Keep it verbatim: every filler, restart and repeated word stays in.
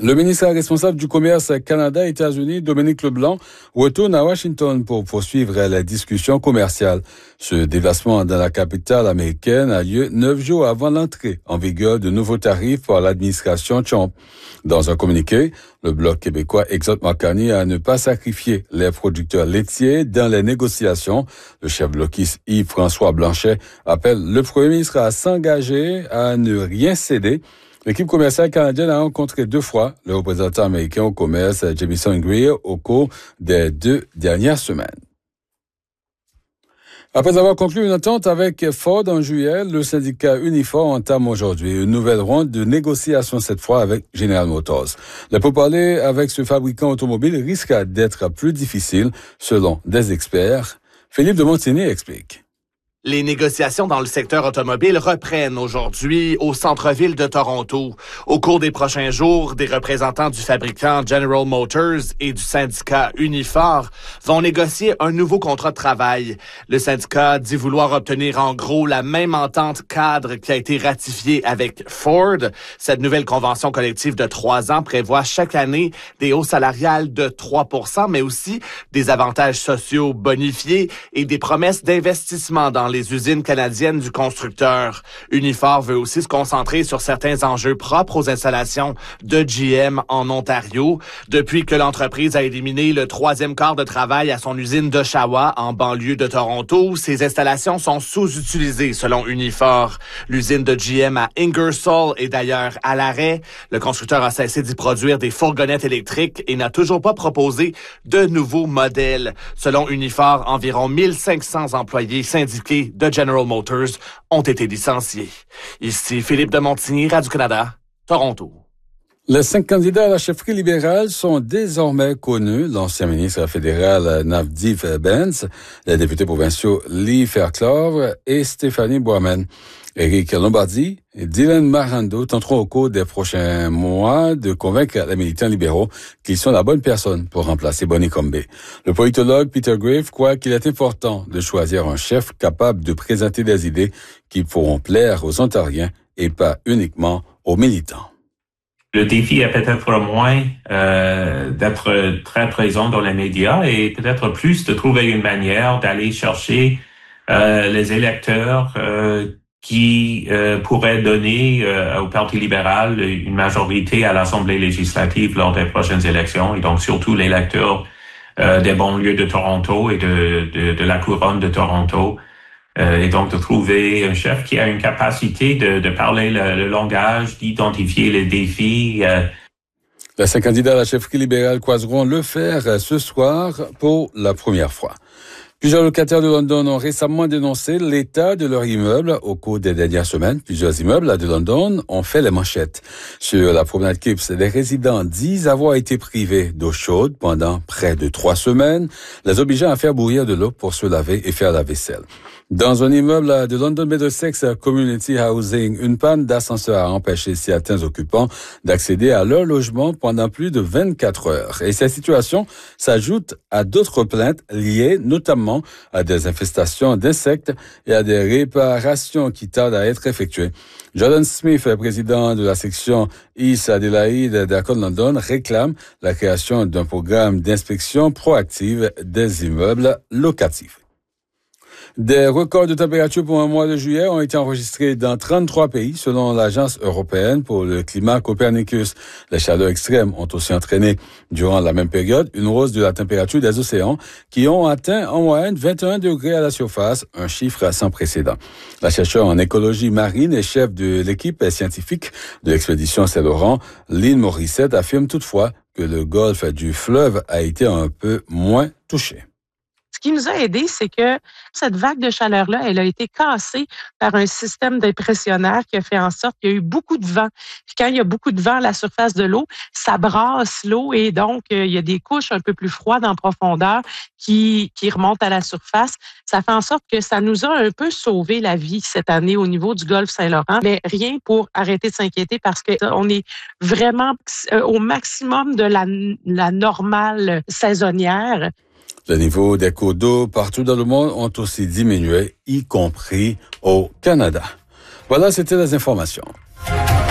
Le ministre responsable du commerce Canada-États-Unis, Dominique Leblanc, retourne à Washington pour poursuivre la discussion commerciale. Ce déplacement dans la capitale américaine a lieu neuf jours avant l'entrée en vigueur de nouveaux tarifs par l'administration Trump. Dans un communiqué, le Bloc québécois exhorte Mark Carney à ne pas sacrifier les producteurs laitiers dans les négociations. Le chef bloquiste Yves-François Blanchet appelle le premier ministre à s'engager à ne rien céder. L'équipe commerciale canadienne a rencontré deux fois le représentant américain au commerce, Jamieson Greer, au cours des deux dernières semaines. Après avoir conclu une entente avec Ford en juillet, le syndicat Unifor entame aujourd'hui une nouvelle ronde de négociations, cette fois avec General Motors. Le pourparlers avec ce fabricant automobile risque d'être plus difficile, selon des experts. Philippe de Montigny explique. Les négociations dans le secteur automobile reprennent aujourd'hui au centre-ville de Toronto. Au cours des prochains jours, des représentants du fabricant General Motors et du syndicat Unifor vont négocier un nouveau contrat de travail. Le syndicat dit vouloir obtenir en gros la même entente cadre qui a été ratifiée avec Ford. Cette nouvelle convention collective de trois ans prévoit chaque année des hausses salariales de trois pour cent, mais aussi des avantages sociaux bonifiés et des promesses d'investissement dans les usines canadiennes du constructeur. Unifor veut aussi se concentrer sur certains enjeux propres aux installations de G M en Ontario. Depuis que l'entreprise a éliminé le troisième quart de travail à son usine d'Oshawa en banlieue de Toronto, ces installations sont sous-utilisées selon Unifor. L'usine de G M à Ingersoll est d'ailleurs à l'arrêt. Le constructeur a cessé d'y produire des fourgonnettes électriques et n'a toujours pas proposé de nouveaux modèles. Selon Unifor, environ mille cinq cents employés syndiqués de General Motors ont été licenciés. Ici Philippe de Montigny, Radio-Canada, Toronto. Les cinq candidats à la chefferie libérale sont désormais connus. L'ancien ministre fédéral Navdeep Bains, les députés provinciaux Lee Fairclough et Stéphanie Boisman. Éric Lombardi et Dylan Marando tenteront au cours des prochains mois de convaincre les militants libéraux qu'ils sont la bonne personne pour remplacer Bonnie Combet. Le politologue Peter Graves croit qu'il est important de choisir un chef capable de présenter des idées qui pourront plaire aux Ontariens et pas uniquement aux militants. Le défi est peut-être moins euh, d'être très présent dans les médias et peut-être plus de trouver une manière d'aller chercher euh, les électeurs euh, qui euh, pourraient donner euh, au Parti libéral une majorité à l'Assemblée législative lors des prochaines élections, et donc surtout l'électeur euh, des banlieues de Toronto et de, de, de la couronne de Toronto. Euh, et donc de trouver un chef qui a une capacité de, de parler le, le langage, d'identifier les défis. Euh. Les cinq candidats à la chefferie libérale croiseront le fer ce soir pour la première fois. Plusieurs locataires de London ont récemment dénoncé l'état de leur immeuble au cours des dernières semaines. Plusieurs immeubles de London ont fait les manchettes. Sur la promenade Kipps, les résidents disent avoir été privés d'eau chaude pendant près de trois semaines, les obligeant à faire bouillir de l'eau pour se laver et faire la vaisselle. Dans un immeuble de London Middlesex Community Housing, une panne d'ascenseur a empêché certains occupants d'accéder à leur logement pendant plus de vingt-quatre heures. Et cette situation s'ajoute à d'autres plaintes liées notamment à des infestations d'insectes et à des réparations qui tardent à être effectuées. Jordan Smith, président de la section East Adelaide d'Accord London, réclame la création d'un programme d'inspection proactive des immeubles locatifs. Des records de température pour un mois de juillet ont été enregistrés dans trente-trois pays selon l'Agence européenne pour le climat Copernicus. Les chaleurs extrêmes ont aussi entraîné durant la même période une hausse de la température des océans qui ont atteint en moyenne vingt et un degrés à la surface, un chiffre sans précédent. La chercheure en écologie marine et chef de l'équipe scientifique de l'expédition Saint-Laurent, Lynn Morissette, affirme toutefois que le golfe du fleuve a été un peu moins touché. Ce qui nous a aidé, c'est que cette vague de chaleur-là, elle a été cassée par un système d'impressionnaire qui a fait en sorte qu'il y a eu beaucoup de vent. Puis quand il y a beaucoup de vent à la surface de l'eau, ça brasse l'eau et donc il y a des couches un peu plus froides en profondeur qui, qui remontent à la surface. Ça fait en sorte que ça nous a un peu sauvé la vie cette année au niveau du golfe Saint-Laurent. Mais rien pour arrêter de s'inquiéter parce qu'on est vraiment au maximum de la, la normale saisonnière. Le niveau des cours d'eau partout dans le monde ont aussi diminué, y compris au Canada. Voilà, c'était les informations.